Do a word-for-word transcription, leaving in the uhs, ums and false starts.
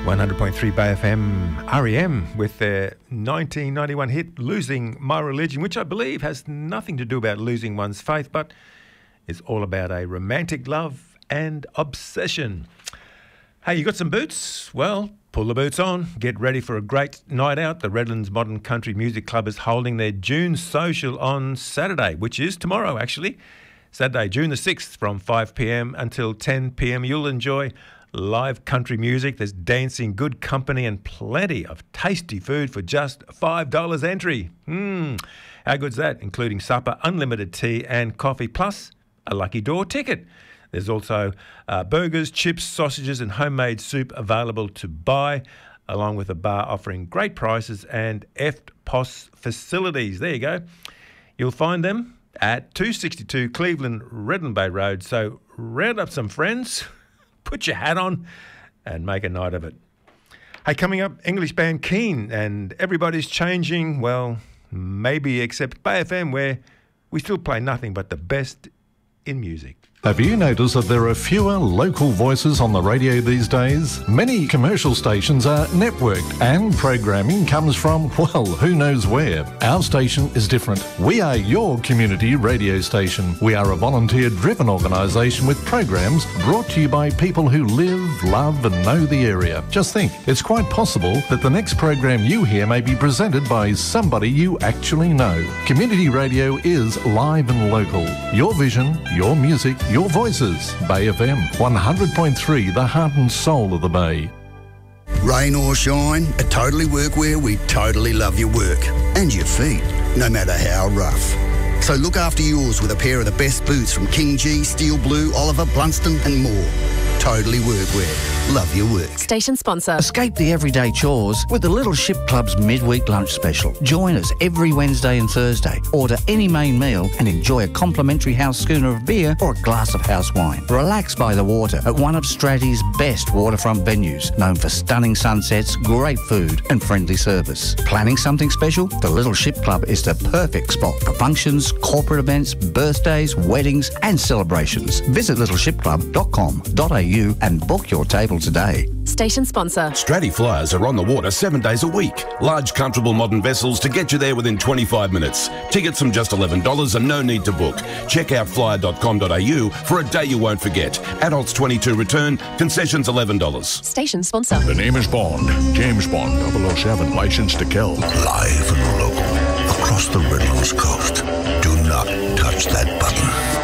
one hundred point three Bay F M, R E M, with their nineteen ninety-one hit Losing My Religion, which I believe has nothing to do about losing one's faith, but is all about a romantic love and obsession. Hey, you got some boots? Well, pull the boots on. Get ready for a great night out. The Redlands Modern Country Music Club is holding their June social on Saturday, which is tomorrow, actually. Saturday, June the sixth, from five p m until ten p m. You'll enjoy live country music. There's dancing, good company, and plenty of tasty food for just five dollars entry. Hmm, how good's that? Including supper, unlimited tea and coffee, plus a lucky door ticket. There's also uh, burgers, chips, sausages and homemade soup available to buy, along with a bar offering great prices and F P O S facilities. There you go. You'll find them at two sixty-two Cleveland Redland Bay Road. So round up some friends, put your hat on and make a night of it. Hey, coming up, English band Keen, and everybody's changing, well, maybe except Bay F M, where we still play nothing but the best in music. Have you noticed that there are fewer local voices on the radio these days? Many commercial stations are networked and programming comes from, well, who knows where. Our station is different. We are your community radio station. We are a volunteer-driven organisation with programs brought to you by people who live, love and know the area. Just think, it's quite possible that the next program you hear may be presented by somebody you actually know. Community radio is live and local. Your vision, your music, your voices. Bay F M, one hundred point three, the heart and soul of the Bay. Rain or shine, at Totally Workwear, we totally love your work and your feet, no matter how rough. So look after yours with a pair of the best boots from King G, Steel Blue, Oliver, Blunston and more. Totally Workwear. Love your work. Station sponsor. Escape the everyday chores with the Little Ship Club's midweek lunch special. Join us every Wednesday and Thursday. Order any main meal and enjoy a complimentary house schooner of beer or a glass of house wine. Relax by the water at one of Stratty's best waterfront venues, known for stunning sunsets, great food and friendly service. Planning something special? The Little Ship Club is the perfect spot for functions, corporate events, birthdays, weddings and celebrations. Visit little ship club dot com dot a u and book your table today. Station sponsor. Stratty Flyers are on the water seven days a week. Large, comfortable modern vessels to get you there within twenty-five minutes. Tickets from just eleven dollars and no need to book. Check out flyer dot com dot a u for a day you won't forget. Adults twenty-two return, concessions eleven dollars. Station sponsor. The name is Bond. James Bond, double oh seven, licensed to kill. Live and local, across the Redlands coast. Do not touch that button.